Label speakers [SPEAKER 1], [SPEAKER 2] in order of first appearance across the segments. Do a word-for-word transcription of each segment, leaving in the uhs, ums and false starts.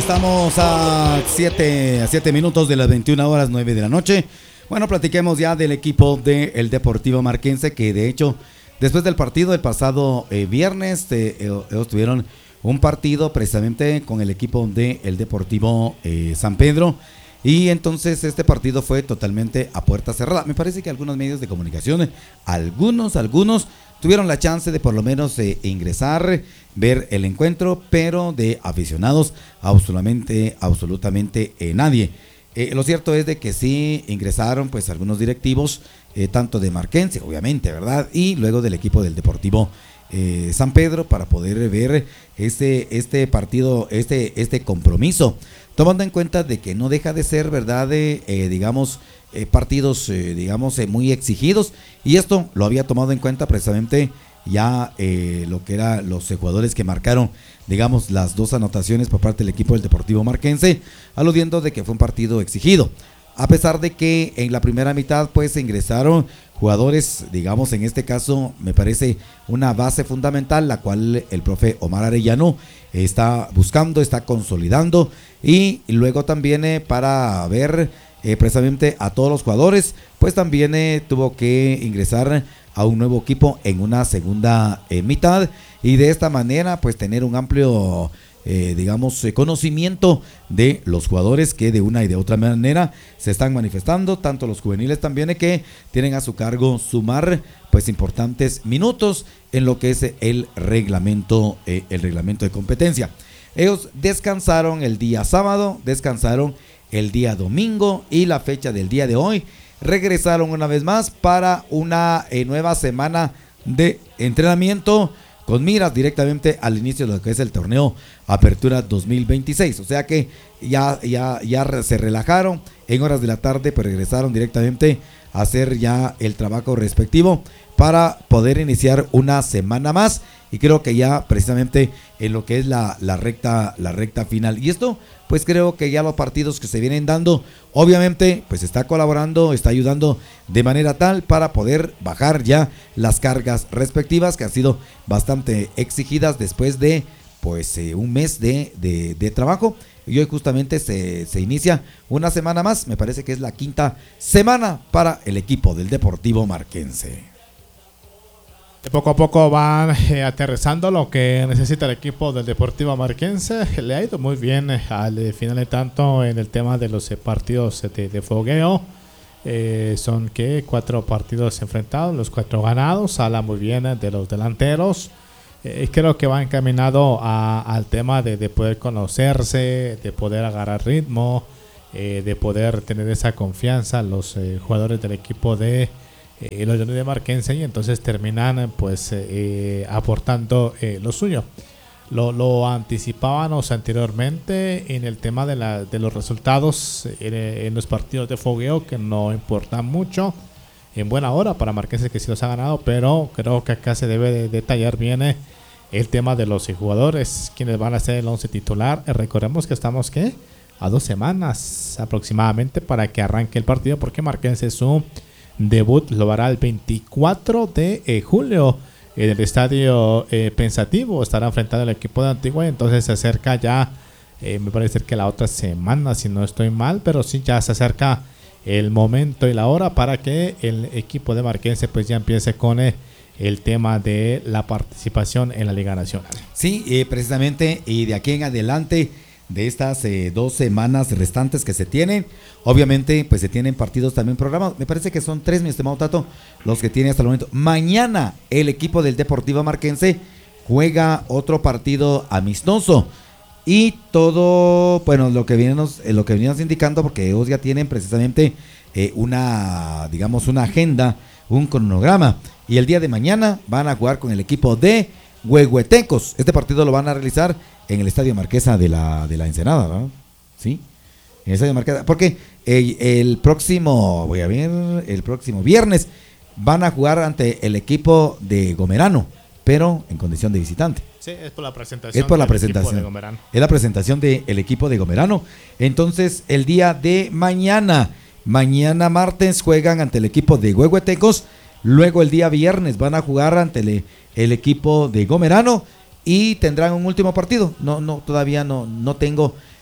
[SPEAKER 1] Estamos a siete a siete minutos de las veintiuna horas, nueve de la noche. Bueno, platiquemos ya del equipo del Deportivo Marquense, que de hecho, después del partido del pasado eh, viernes, eh, ellos tuvieron un partido precisamente con el equipo del Deportivo eh, San Pedro. Y entonces este partido fue totalmente a puerta cerrada. Me parece que algunos medios de comunicación, algunos, algunos tuvieron la chance de por lo menos eh, ingresar, ver el encuentro, pero de aficionados absolutamente, absolutamente eh, nadie. Eh, lo cierto es de que sí ingresaron pues algunos directivos, eh, tanto de Marquense, obviamente, ¿verdad? Y luego del equipo del Deportivo eh, San Pedro para poder ver este, este partido, este, este compromiso. Tomando en cuenta de que no deja de ser, ¿verdad?, de, eh, digamos, eh, partidos, eh, digamos, eh, muy exigidos. Y esto lo había tomado en cuenta precisamente ya eh, lo que eran los eh, jugadores que marcaron, digamos, las dos anotaciones por parte del equipo del Deportivo Marquense, aludiendo de que fue un partido exigido. A pesar de que en la primera mitad, pues, se ingresaron jugadores, digamos, en este caso, me parece una base fundamental, la cual el profe Omar Arellano está buscando, está consolidando, y luego también eh, para ver eh, precisamente a todos los jugadores, pues también eh, tuvo que ingresar a un nuevo equipo en una segunda eh, mitad, y de esta manera pues tener un amplio eh, digamos eh, conocimiento de los jugadores que de una y de otra manera se están manifestando, tanto los juveniles también eh, que tienen a su cargo sumar pues importantes minutos en lo que es el reglamento eh, el reglamento de competencia. Ellos descansaron el día sábado, descansaron el día domingo, y la fecha del día de hoy regresaron una vez más para una eh, nueva semana de entrenamiento con miras directamente al inicio de lo que es el torneo Apertura dos mil veintiséis. O sea que ya, ya, ya se relajaron en horas de la tarde, pues regresaron directamente a hacer ya el trabajo respectivo para poder iniciar una semana más, y creo que ya precisamente en lo que es la, la recta la recta final. Y esto pues creo que ya los partidos que se vienen dando, obviamente pues está colaborando, está ayudando de manera tal para poder bajar ya las cargas respectivas que han sido bastante exigidas después de pues eh, un mes de, de, de trabajo. Y hoy justamente se, se inicia una semana más, me parece que es la quinta semana para el equipo del Deportivo Marquense.
[SPEAKER 2] Poco a poco van eh, aterrizando lo que necesita el equipo del Deportivo Marquense. Le ha ido muy bien eh, al eh, final de tanto en el tema de los eh, partidos de, de fogueo. Eh, son que cuatro partidos enfrentados, los cuatro ganados. Habla muy bien eh, de los delanteros. Eh, creo que va encaminado a, al tema de, de poder conocerse, de poder agarrar ritmo, eh, de poder tener esa confianza los eh, jugadores del equipo de Eh, los de Marquense, y entonces terminan pues eh, aportando eh, lo suyo. Lo, lo anticipábamos anteriormente en el tema de, la, de los resultados en, en los partidos de fogueo, que no importan mucho en buena hora para Marquense, que sí los ha ganado, pero creo que acá se debe de detallar bien eh, el tema de los jugadores, quienes van a ser el once titular. Eh, recordemos que estamos ¿qué? a dos semanas aproximadamente para que arranque el partido, porque Marquense es su debut lo hará el veinticuatro de julio en el estadio eh, Pensativo. Estará enfrentando al equipo de Antigua, entonces se acerca ya, eh, me parece que la otra semana, si no estoy mal, pero sí ya se acerca el momento y la hora para que el equipo de Marquense pues ya empiece con eh, el tema de la participación en la Liga Nacional.
[SPEAKER 1] Sí, eh, precisamente, y de aquí en adelante de estas eh, dos semanas restantes que se tienen, obviamente pues se tienen partidos también programados. Me parece que son tres, mi estimado Tato, los que tiene hasta el momento. Mañana el equipo del Deportivo Marquense juega otro partido amistoso, y todo, bueno, lo que vienes, eh, lo que venimos indicando, porque ellos ya tienen precisamente eh, una, digamos, una agenda, un cronograma, y el día de mañana van a jugar con el equipo de Huehuetecos. Este partido lo van a realizar en el Estadio Marquesa de la, de la Ensenada, ¿no? Sí, en el Estadio Marquesa, porque el, el próximo, voy a ver, el próximo viernes van a jugar ante el equipo de Gomerano, pero en condición de visitante.
[SPEAKER 2] Sí, es por la presentación.
[SPEAKER 1] Es por la
[SPEAKER 2] del
[SPEAKER 1] presentación.
[SPEAKER 2] equipo de Gomerano.
[SPEAKER 1] Es la presentación del equipo de Gomerano. Entonces, el día de mañana, mañana martes juegan ante el equipo de Huehuetecos. Luego el día viernes van a jugar ante el, el equipo de Gomerano, y tendrán un último partido. No, no, todavía no, no tengo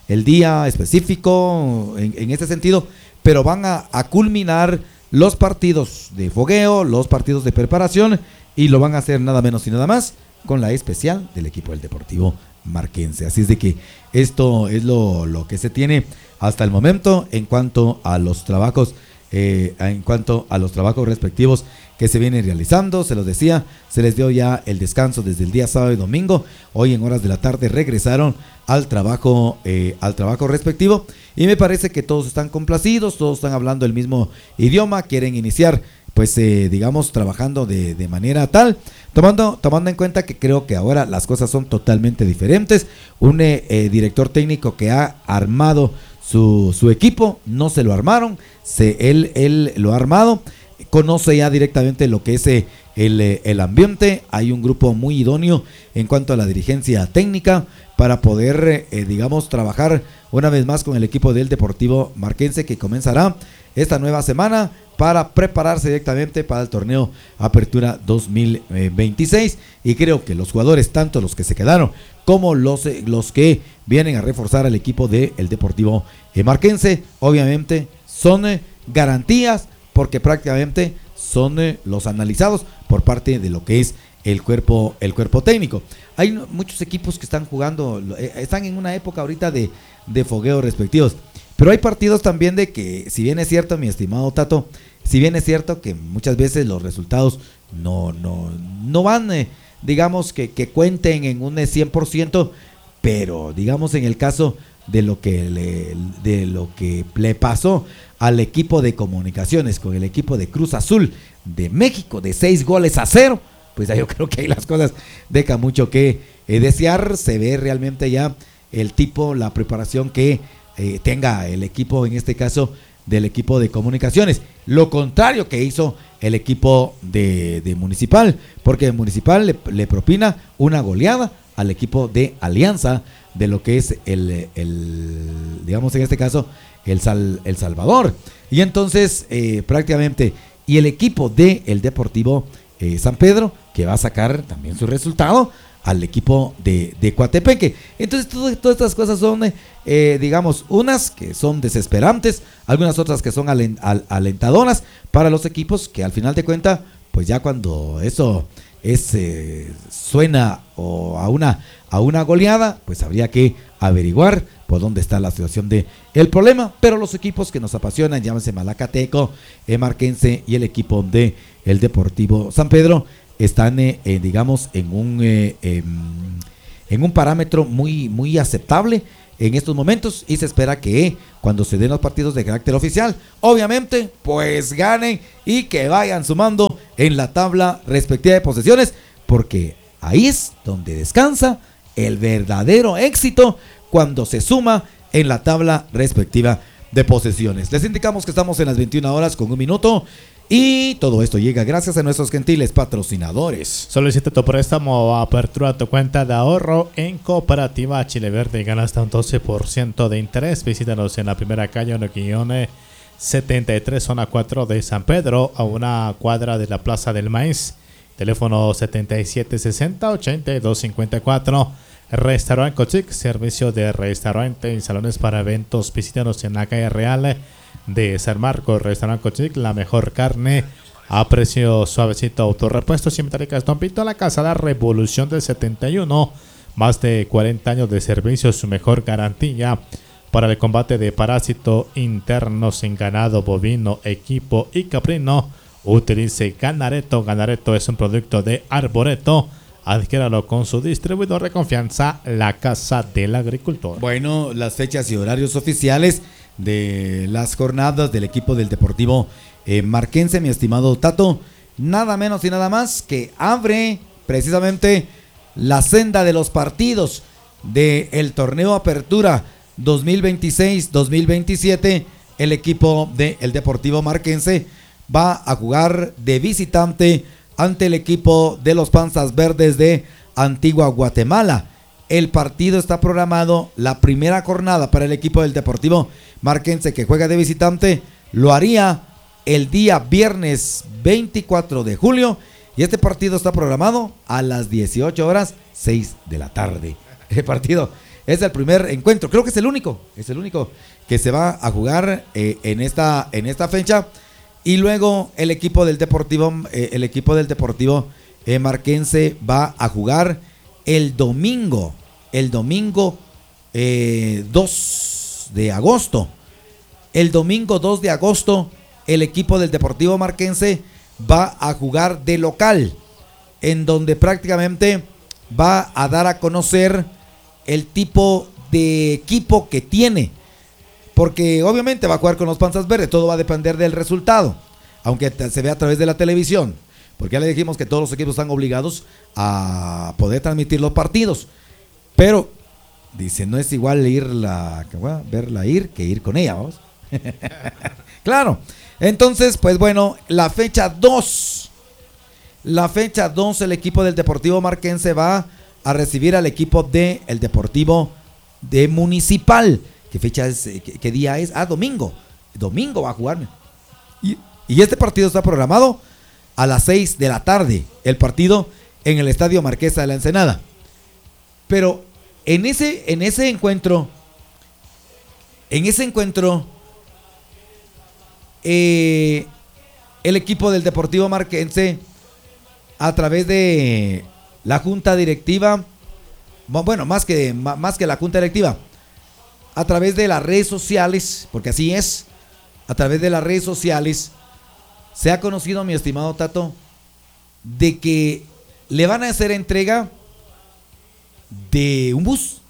[SPEAKER 1] el día específico en, en este sentido, pero van a, a culminar los partidos de fogueo, los partidos de preparación, y lo van a hacer nada menos y nada más con la especial del equipo del Deportivo Marquense. Así es de que esto es lo, lo que se tiene hasta el momento en cuanto a los trabajos, eh, en cuanto a los trabajos respectivos que se vienen realizando. Se los decía, se les dio ya el descanso desde el día sábado y domingo. Hoy en horas de la tarde regresaron al trabajo, eh, al trabajo respectivo, y me parece que todos están complacidos, todos están hablando el mismo idioma, quieren iniciar pues eh, digamos trabajando de, de manera tal, tomando, tomando en cuenta que creo que ahora las cosas son totalmente diferentes. Un eh, eh, director técnico que ha armado su, su equipo, no se lo armaron, se, él, él lo ha armado, conoce ya directamente lo que es eh, el, eh, el ambiente. Hay un grupo muy idóneo en cuanto a la dirigencia técnica para poder eh, digamos trabajar una vez más con el equipo del Deportivo Marquense, que comenzará esta nueva semana para prepararse directamente para el torneo Apertura dos mil veintiséis, y creo que los jugadores, tanto los que se quedaron como los, eh, los que vienen a reforzar al equipo del Deportivo eh, Marquense, obviamente son eh, garantías, porque prácticamente son eh, los analizados por parte de lo que es el cuerpo, el cuerpo técnico. Hay no, muchos equipos que están jugando, eh, están en una época ahorita de, de fogueos respectivos, pero hay partidos también de que, si bien es cierto, mi estimado Tato, si bien es cierto que muchas veces los resultados no, no, no van, eh, digamos que, que cuenten en un cien por ciento, pero digamos en el caso de lo que le, de lo que le pasó al equipo de Comunicaciones con el equipo de Cruz Azul de México de seis goles a cero, pues yo creo que ahí las cosas dejan mucho que eh, desear. Se ve realmente ya el tipo, la preparación que eh, tenga el equipo, en este caso del equipo de Comunicaciones, lo contrario que hizo el equipo de, de Municipal, porque Municipal le, le propina una goleada al equipo de Alianza de lo que es el, el digamos en este caso el, Sal, el Salvador, y entonces eh, prácticamente, y el equipo de el Deportivo eh, San Pedro, que va a sacar también su resultado al equipo de, de Coatepeque. Entonces todo, todas estas cosas son eh, digamos unas que son desesperantes, algunas otras que son alent, al, alentadoras para los equipos, que al final de cuentas pues ya cuando eso es eh, suena o a una a una goleada, pues habría que averiguar por dónde está la situación de el problema. Pero los equipos que nos apasionan, llámese Malacateco, eh, Marquense y el equipo de el Deportivo San Pedro, están eh, eh, digamos en un eh, eh, en un parámetro muy muy aceptable en estos momentos, y se espera que cuando se den los partidos de carácter oficial, obviamente pues ganen y que vayan sumando en la tabla respectiva de posesiones, porque ahí es donde descansa el verdadero éxito, cuando se suma en la tabla respectiva de posesiones. Les indicamos que estamos en las veintiuna horas con un minuto, y todo esto llega gracias a nuestros gentiles patrocinadores.
[SPEAKER 2] Solicita tu préstamo o apertura tu cuenta de ahorro en Cooperativa Chile Verde y gana hasta un doce por ciento de interés. Visítanos en la primera calle uno setenta y tres, zona cuatro de San Pedro, a una cuadra de la Plaza del Maíz. Teléfono setenta y siete sesenta, ochenta y dos cincuenta y cuatro. Restaurante Cochic, servicio de restaurante y salones para eventos. Visítanos en la calle Real de San Marcos. Restaurante Cochic, la mejor carne a precio suavecito. Autorrepuestos y metálicas Don Pito, la casa de la Revolución del setenta y uno. Más de cuarenta años de servicio, su mejor garantía para el combate de parásitos internos en ganado bovino, equipo y caprino. Utilice Ganareto. Ganareto es un producto de Arboreto. Adquiéralo con su distribuidor de confianza, la Casa del Agricultor.
[SPEAKER 1] Bueno, las fechas y horarios oficiales de las jornadas del equipo del Deportivo eh, Marquense, mi estimado Tato, nada menos y nada más que abre precisamente la senda de los partidos del torneo Apertura dos mil veintiséis dos mil veintisiete. El equipo del Deportivo Marquense va a jugar de visitante ante el equipo de los Panzas Verdes de Antigua Guatemala. El partido está programado, la primera jornada para el equipo del Deportivo Marquense, que juega de visitante, lo haría el día viernes veinticuatro de julio, y este partido está programado a las dieciocho horas seis de la tarde. El partido, Es el primer encuentro, creo que es el único, es el único que se va a jugar eh, en esta en esta fecha. Y luego el equipo del Deportivo, eh, el equipo del Deportivo eh, Marquense va a jugar el domingo, el domingo eh, dos de agosto. El domingo dos de agosto, el equipo del Deportivo Marquense va a jugar de local, en donde prácticamente va a dar a conocer el tipo de equipo que tiene. Porque obviamente va a jugar con los Panzas Verdes, todo va a depender del resultado, aunque se vea a través de la televisión, porque ya le dijimos que todos los equipos están obligados a poder transmitir los partidos, pero dice, no es igual irla, verla ir que ir con ella, vamos. Claro, entonces pues bueno, la fecha dos, la fecha dos, el equipo del Deportivo Marquense va a recibir al equipo del de Deportivo de Municipal. ¿Qué fecha es? ¿Qué, qué día es? Ah, domingo. Domingo va a jugar. Y, y este partido está programado a las seis de la tarde. El partido en el Estadio Marquesa de la Ensenada. Pero en ese, en ese encuentro, en ese encuentro, eh, el equipo del Deportivo Marquense, a través de la Junta Directiva, bueno, más que, más que la Junta Directiva, a través de las redes sociales, porque así es, a través de las redes sociales, se ha conocido, mi estimado Tato, de que le van a hacer entrega de un bus.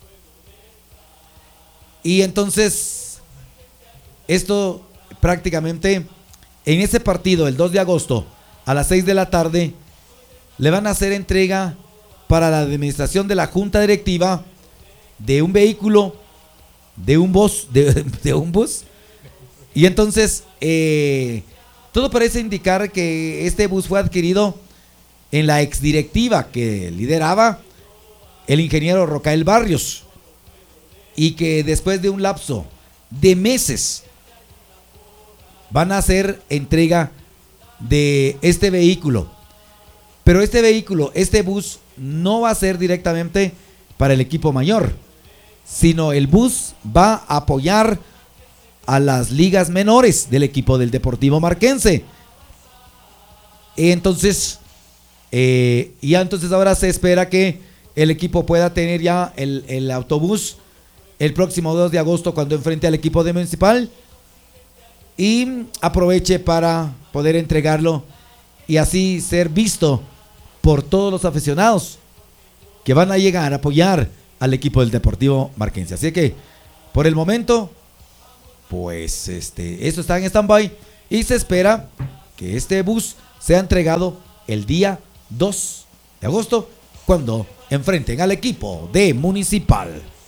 [SPEAKER 1] Y entonces, esto prácticamente, en ese partido, el dos de agosto, a las seis de la tarde, le van a hacer entrega para la administración de la Junta Directiva de un vehículo, de un bus, de, de un bus. Y entonces eh, todo parece indicar que este bus fue adquirido en la exdirectiva que lideraba el ingeniero Rocael Barrios, y que después de un lapso de meses van a hacer entrega de este vehículo. Pero este vehículo, este bus, no va a ser directamente para el equipo mayor, sino el bus va a apoyar a las ligas menores del equipo del Deportivo Marquense. Entonces, eh, ya entonces ahora se espera que el equipo pueda tener ya el, el autobús el próximo dos de agosto cuando enfrente al equipo de Municipal, y aproveche para poder entregarlo y así ser visto por todos los aficionados que van a llegar a apoyar al equipo del Deportivo Marquense. Así que por el momento, pues este, esto está en stand-by y se espera que este bus sea entregado el día dos de agosto cuando enfrenten al equipo de Municipal.